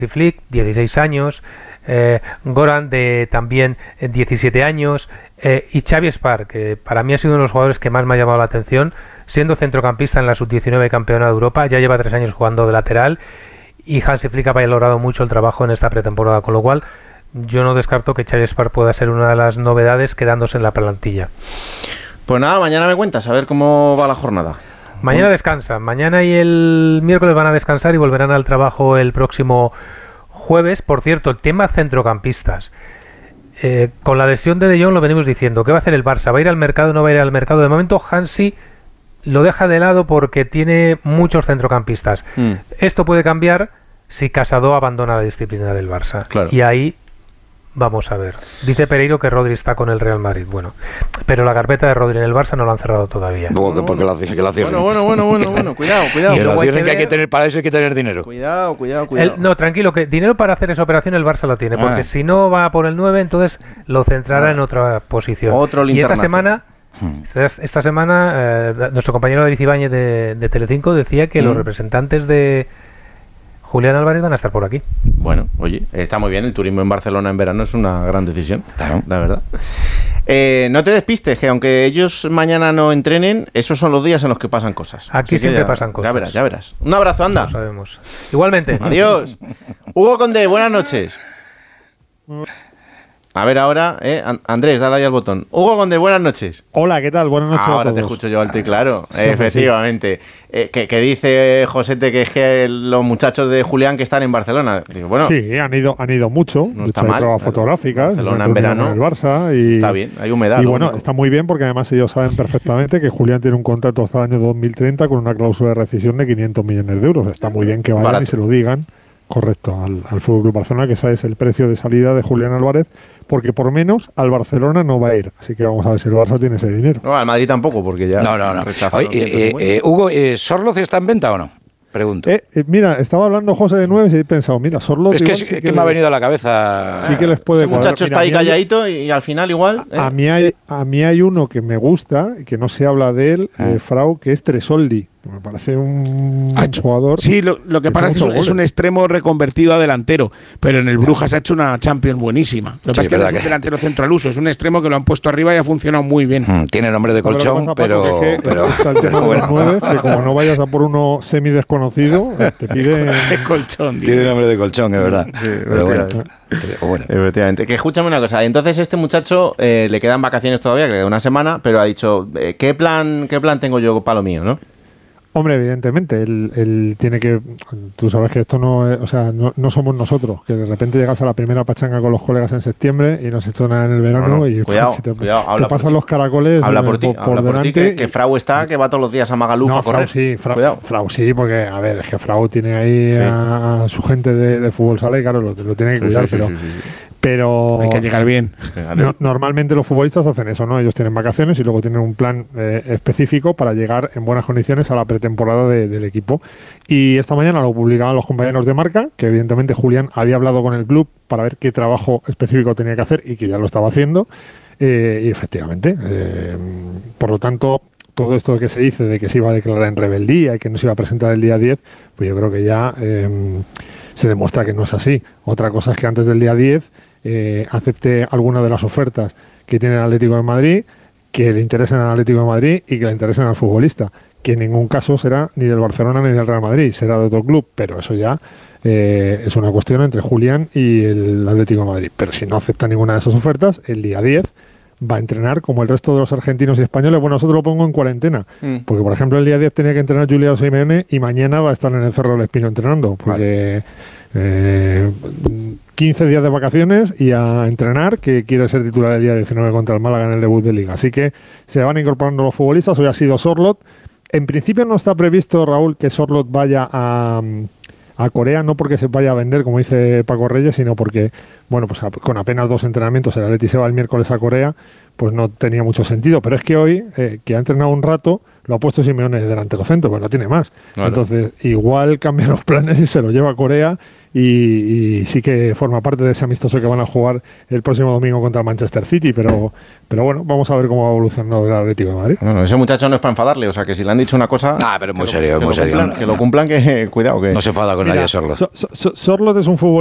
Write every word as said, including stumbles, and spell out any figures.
Flick, dieciséis años, eh, Goran de también diecisiete años, eh, y Xavi Spar, que para mí ha sido uno de los jugadores que más me ha llamado la atención, siendo centrocampista en la sub diecinueve campeona de Europa, ya lleva tres años jugando de lateral, y Hansi Flick ha valorado mucho el trabajo en esta pretemporada, con lo cual yo no descarto que Xavi Spar pueda ser una de las novedades quedándose en la plantilla. Pues nada, mañana me cuentas a ver cómo va la jornada. Mañana descansan, mañana y el miércoles van a descansar y volverán al trabajo el próximo jueves. Por cierto, el tema centrocampistas. Eh, con la lesión de De Jong lo venimos diciendo. ¿Qué va a hacer el Barça? ¿Va a ir al mercado o no va a ir al mercado? De momento Hansi lo deja de lado porque tiene muchos centrocampistas. Mm. Esto puede cambiar si Casado abandona la disciplina del Barça. Claro. Y ahí vamos a ver. Dice Pereiro que Rodri está con el Real Madrid. Bueno, pero la carpeta de Rodri en el Barça no la han cerrado todavía. No, que porque la, que la cierren. Bueno, bueno, bueno, bueno, bueno. Cuidado, cuidado. Y que la cierren, que hay que tener, para eso hay que tener dinero. Cuidado, cuidado, cuidado. El, no, tranquilo, que dinero para hacer esa operación el Barça lo tiene, porque ah. si no va por el nueve, entonces lo centrará ah. en otra posición. Otro y esta semana, esta, esta semana, eh, nuestro compañero David Ibáñez de, de Telecinco decía que mm. los representantes de Julián Álvarez van a estar por aquí. Bueno, oye, está muy bien. El turismo en Barcelona en verano es una gran decisión, claro, la verdad. Eh, no te despistes, que aunque ellos mañana no entrenen, esos son los días en los que pasan cosas. Aquí Así siempre ya, pasan cosas. Ya verás, ya verás. Un abrazo, anda. Lo sabemos. Igualmente. Adiós. Hugo Condé, buenas noches. A ver ahora, eh, Andrés, dale ahí al botón. Hugo Condé, buenas noches. Hola, ¿qué tal? Buenas noches ahora a todos. Te escucho yo alto y claro, sí, efectivamente. Sí. Eh, que, que dice Josete que es que los muchachos de Julián que están en Barcelona. Digo, bueno, sí, han ido, han ido mucho. No está mal. Pruebas fotográficas. Barcelona en verano. En el Barça y, está bien, hay humedad. Y bueno, único. Está muy bien porque además ellos saben perfectamente que Julián tiene un contrato hasta el año dos mil treinta con una cláusula de rescisión de quinientos millones de euros. Está muy bien que vayan Barato. y se lo digan. Correcto, al, al F C Barcelona, que ese es el precio de salida de Julián Álvarez, porque por menos al Barcelona no va a ir. Así que vamos a ver si el Barça tiene ese dinero. No, al Madrid tampoco, porque ya no, no, no. Oye, eh, eh, Hugo, eh, ¿Sorloz está en venta o no? Pregunto. Eh, eh, mira, estaba hablando José de nueve y he pensado, mira, Sorloz... Es que, sí que, que que les, me ha venido a la cabeza... Sí que les puede... Ese muchacho está ahí calladito y, y al final igual... A, eh. a, mí hay, a mí hay uno que me gusta, que no se habla de él, ah. eh, Frau, que es Tresoldi. Me parece un, un jugador... Sí, lo, lo que, que pasa es que es un, es un extremo reconvertido a delantero, pero en el Brujas ha hecho una Champions buenísima. Lo que pasa sí, es que no es un que... delantero centro al uso, es un extremo que lo han puesto arriba y ha funcionado muy bien. Mm, tiene nombre de colchón, lo pero... Es que, pero, está el tema pero bueno. de los nueve, que como no vayas a por uno semi-desconocido, te pide... Es colchón. Tiene tío. nombre de colchón, es verdad. Sí, pero bueno. bueno. Efectivamente. Que escúchame una cosa, entonces este muchacho eh, le quedan vacaciones todavía, que le queda una semana, pero ha dicho, eh, ¿qué plan qué plan tengo yo para lo mío, no? Hombre, evidentemente, él, él tiene que... Tú sabes que esto no es... O sea, no, no somos nosotros, que de repente llegas a la primera pachanga con los colegas en septiembre y no has hecho nada en el verano no, no, y cuidado, si te, cuidado, te pasan los caracoles habla por, ti, por, por habla delante. Por ti, que, que Frau está, que va todos los días a Magaluf no, a correr. Frau sí, Frau, Frau sí, porque, a ver, es que Frau tiene ahí sí. a, a su gente de, de fútbol sala y claro, lo, lo tiene que sí, cuidar, sí, pero... Sí, sí, sí. Pero hay que llegar bien. No, normalmente los futbolistas hacen eso, ¿no? Ellos tienen vacaciones y luego tienen un plan eh, específico para llegar en buenas condiciones a la pretemporada de, del equipo. Y esta mañana lo publicaban los compañeros de Marca, que evidentemente Julián había hablado con el club para ver qué trabajo específico tenía que hacer y que ya lo estaba haciendo. Eh, y efectivamente, eh, por lo tanto, todo esto que se dice de que se iba a declarar en rebeldía y que no se iba a presentar el día diez, pues yo creo que ya eh, se demuestra que no es así. Otra cosa es que antes del día diez Eh, acepte alguna de las ofertas que tiene el Atlético de Madrid, que le interesen al Atlético de Madrid y que le interesen al futbolista, que en ningún caso será ni del Barcelona ni del Real Madrid, será de otro club, pero eso ya eh, es una cuestión entre Julián y el Atlético de Madrid. Pero si no acepta ninguna de esas ofertas, el día diez va a entrenar como el resto de los argentinos y españoles. Bueno, eso te lo pongo en cuarentena, mm. porque por ejemplo el día diez tenía que entrenar Julián Simeone y mañana va a estar en el Cerro del Espino entrenando, porque vale. eh, quince días de vacaciones y a entrenar, que quiere ser titular el día diecinueve contra el Málaga en el debut de Liga. Así que se van incorporando los futbolistas. Hoy ha sido Sorloth. En principio no está previsto, Raúl, que Sorloth vaya a, a Corea, no porque se vaya a vender, como dice Paco Reyes, sino porque, bueno, pues con apenas dos entrenamientos, el Atleti se va el miércoles a Corea, pues no tenía mucho sentido. Pero es que hoy, eh, que ha entrenado un rato, lo ha puesto Simeone de delantero centro, pues no tiene más. Claro. Entonces, igual cambia los planes y se lo lleva a Corea y, y sí que forma parte de ese amistoso que van a jugar el próximo domingo contra el Manchester City, pero, pero bueno, vamos a ver cómo va evolucionando el Atlético de Madrid. Bueno, ese muchacho no es para enfadarle, o sea, que si le han dicho una cosa... Ah, pero muy que serio, lo, muy que serio. Lo cumplan, que lo cumplan, que cuidado. Que... No se enfada con Mira, nadie, Sorloz. So, so, Sorloz es un futbolista